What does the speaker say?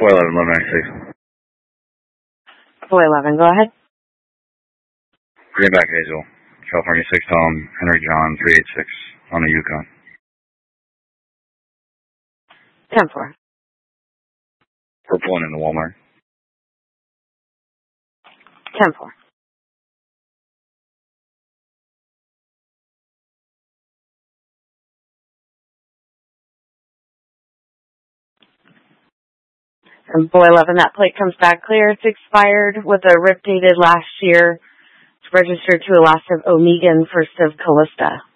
411, 1196. 411, go ahead. Greenback Hazel, California 6 Tom, Henry John 386 on the Yukon. 10-4. We're pulling into Walmart. 10-4. And 411, that plate comes back clear. It's expired with a RIP dated last year. It's registered to a last of Omegan, first of Callista.